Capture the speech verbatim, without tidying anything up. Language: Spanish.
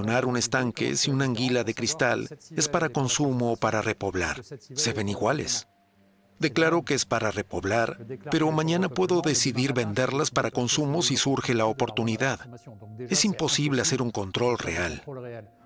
clonar un estanque si una anguila de cristal es para consumo o para repoblar? Se ven iguales. Declaro que es para repoblar, pero mañana puedo decidir venderlas para consumo si surge la oportunidad. Es imposible hacer un control real.